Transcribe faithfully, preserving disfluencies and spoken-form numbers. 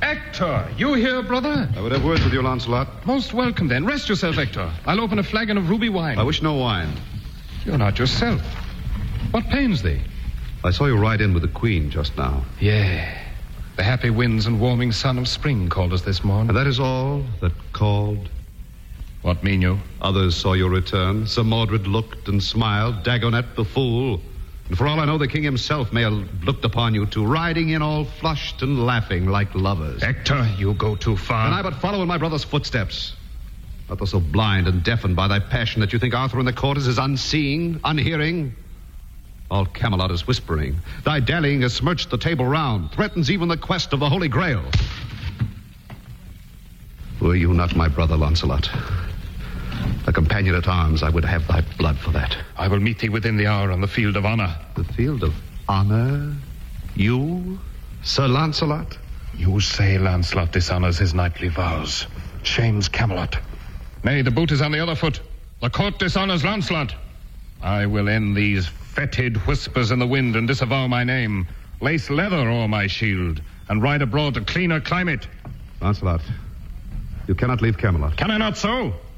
Hector, you here, brother? I would have words with you, Lancelot. Most welcome, then. Rest yourself, Hector. I'll open a flagon of ruby wine. I wish no wine. You're not yourself. What pains thee? I saw you ride in with the Queen just now. Yea. The happy winds and warming sun of spring called us this morning. And that is all that called? What mean you? Others saw your return. Sir Mordred looked and smiled. Dagonet the fool. And for all I know, the king himself may have looked upon you two, riding in all flushed and laughing like lovers. Hector, you go too far. And I but follow in my brother's footsteps. Art thou so blind and deafened by thy passion that you think Arthur in the court is as unseeing, unhearing? All Camelot is whispering. Thy dallying has smirched the table round, threatens even the quest of the Holy Grail. Were you not my brother, Lancelot? A companion at arms, I would have thy blood for that. I will meet thee within the hour on the field of honor. The field of honor? You, Sir Lancelot? You say Lancelot dishonors his knightly vows, shames Camelot. Nay, the boot is on the other foot. The court dishonors Lancelot. I will end these fetid whispers in the wind and disavow my name, lace leather o'er my shield, and ride abroad to cleaner climate. Lancelot, you cannot leave Camelot. Can I not so?